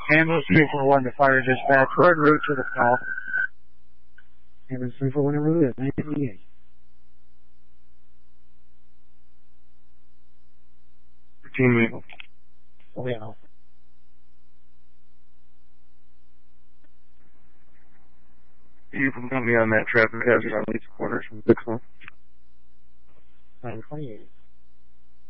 Ambulance 341 to fire dispatch. We're en route to the call. Ambulance 341 en route at 988. Team Eagle. Oh, yeah. You can put me on that traffic hazard on these corners from 6-1. 928.